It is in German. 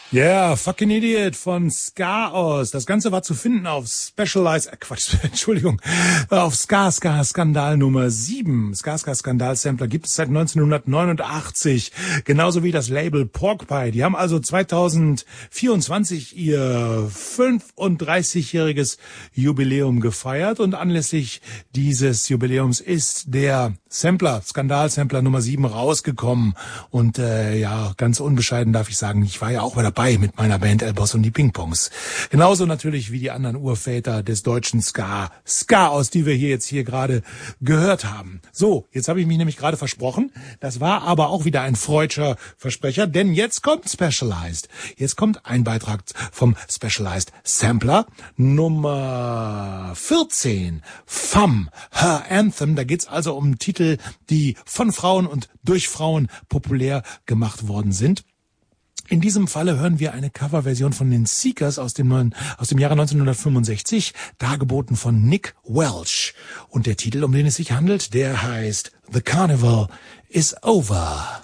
Yeah, Fucking Idiot von Ska aus. Das Ganze war zu finden auf Entschuldigung, auf Skandal Nummer 7. Skandal Sampler gibt es seit 1989. Genauso wie das Label Porkpie. Die haben also 2024 ihr 35-jähriges Jubiläum gefeiert und anlässlich dieses Jubiläums ist der Skandal Sampler Nummer 7 rausgekommen. Und ganz unbescheiden darf ich sagen, ich war ja auch mal dabei mit meiner Band Elbows und die Pingpongs. Genauso natürlich wie die anderen Urväter des deutschen Ska aus, die wir jetzt hier gerade gehört haben. So, jetzt habe ich mich nämlich gerade versprochen. Das war aber auch wieder ein freudscher Versprecher, denn jetzt kommt Specialized. Jetzt kommt ein Beitrag vom Specialized Sampler Nummer 14. Femme, Her Anthem. Da geht's also um Titel, die von Frauen und durch Frauen populär gemacht worden sind. In diesem Falle hören wir eine Coverversion von den Seekers aus dem Jahre 1965, dargeboten von Nick Welch. Und der Titel, um den es sich handelt, der heißt The Carnival is Over.